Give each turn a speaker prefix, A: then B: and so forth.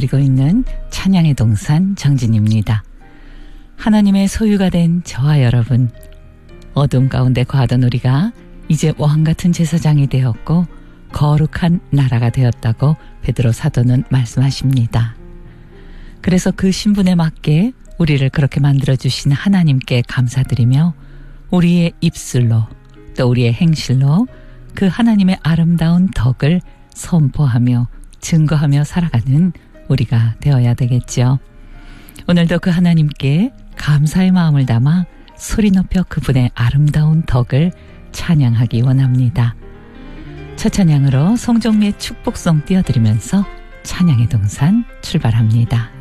A: 보내드리고 있는 찬양의 동산 정진입니다. 하나님의 소유가 된 저와 여러분, 어둠 가운데 거하던 우리가 이제 왕같은 제사장이 되었고 거룩한 나라가 되었다고 베드로 사도는 말씀하십니다. 그래서 그 신분에 맞게 우리를 그렇게 만들어주신 하나님께 감사드리며 우리의 입술로 또 우리의 행실로 그 하나님의 아름다운 덕을 선포하며 증거하며 살아가는 우리가 되어야 되겠죠. 오늘도 그 하나님께 감사의 마음을 담아 소리 높여 그분의 아름다운 덕을 찬양하기 원합니다. 첫 찬양으로 송정미의 축복송 띄워드리면서 찬양의 동산 출발합니다.